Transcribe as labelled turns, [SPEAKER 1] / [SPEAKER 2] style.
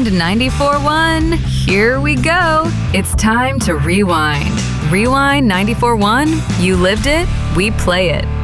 [SPEAKER 1] Rewind 94.1. Here we go. It's time to rewind. Rewind 94.1. You lived it, we play it.